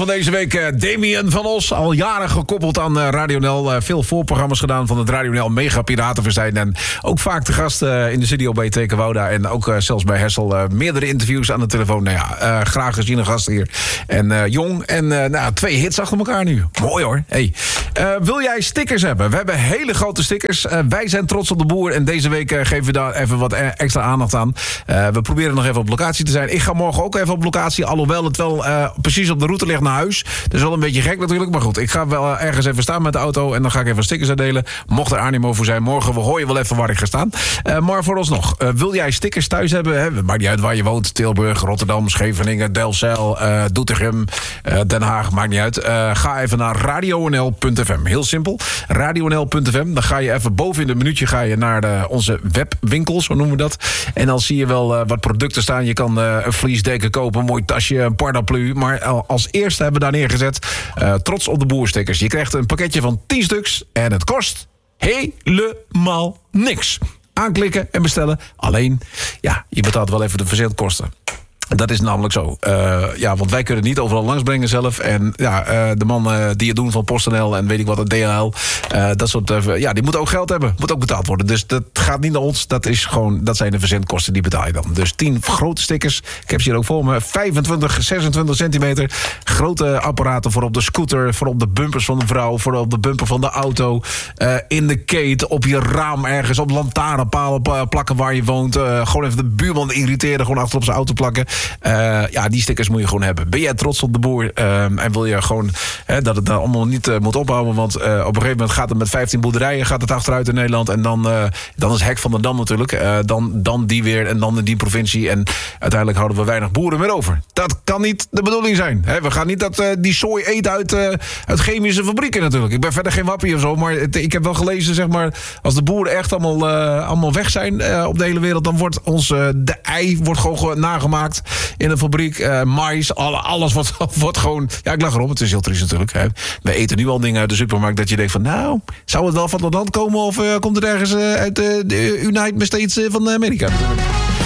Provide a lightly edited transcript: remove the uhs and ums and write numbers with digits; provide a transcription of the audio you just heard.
van deze week, Damien van Os. Al jaren gekoppeld aan Radio NL. Veel voorprogramma's gedaan van het Radio NL Mega Piratenfestijn. En ook vaak te gast in de studio bij Teken Wouda. En ook zelfs bij Hessel. Meerdere interviews aan de telefoon. Nou ja, graag gezien een gast hier. En jong. En 2 hits achter elkaar nu. Mooi hoor. Hey. Wil jij stickers hebben? We hebben hele grote stickers. Wij zijn trots op de boer. En deze week geven we daar even wat extra aandacht aan. We proberen nog even op locatie te zijn. Ik ga morgen ook even op locatie. Alhoewel het wel precies op de route ligt naar huis. Dat is wel een beetje gek natuurlijk. Maar goed, ik ga wel ergens even staan met de auto. En dan ga ik even stickers uitdelen. Mocht er animo voor zijn. Morgen hoor je wel even waar ik ga staan. Maar vooralsnog, wil jij stickers thuis hebben? Hè? Maakt niet uit waar je woont. Tilburg, Rotterdam, Scheveningen, Delfzijl, Doetinchem, Den Haag. Maakt niet uit. Ga even naar radionl.fm. Heel simpel. radionl.fm. Dan ga je even boven in de minuutje ga je naar onze webwinkels. Zo noemen we dat. En dan zie je wel wat producten staan. Je kan een vliesdeken kopen. Een mooi tasje, een paraplu. Maar als eerste hebben we daar neergezet trots op de boerstickers. Je krijgt een pakketje van 10 stuks. En het kost helemaal niks. Aanklikken en bestellen. Alleen, ja, je betaalt wel even de verzendkosten. Dat is namelijk zo. Want wij kunnen het niet overal langsbrengen zelf. En de man die het doen van PostNL en weet ik wat, het DHL. Dat soort, die moeten ook geld hebben. Moet ook betaald worden. Dus dat gaat niet naar ons. Dat zijn de verzendkosten, die betaal je dan. Dus 10 grote stickers. Ik heb ze hier ook voor me. 25, 26 centimeter. Grote apparaten voor op de scooter. Voor op de bumpers van de vrouw. Voor op de bumper van de auto. In de keten. Op je raam ergens. Op lantaarnpalen plakken waar je woont. Gewoon even de buurman irriteren. Gewoon achter op zijn auto plakken. Die stickers moet je gewoon hebben. Ben jij trots op de boer? En wil je gewoon dat het allemaal niet moet ophouden? Want op een gegeven moment gaat het met 15 boerderijen gaat het achteruit in Nederland. En dan is Hek van der Dam natuurlijk. Dan die weer en dan in die provincie. En uiteindelijk houden we weinig boeren meer over. Dat kan niet de bedoeling zijn. We gaan niet die sooi eten uit chemische fabrieken natuurlijk. Ik ben verder geen wappie of zo. Maar ik heb wel gelezen, zeg maar, als de boeren echt allemaal weg zijn op de hele wereld, dan wordt de ei wordt gewoon nagemaakt in een fabriek, mais, alles wordt gewoon. Ja, ik lach erop, het is heel triest natuurlijk. We eten nu al dingen uit de supermarkt dat je denkt van, nou, zou het wel van het land komen of komt het ergens uit de United States van Amerika?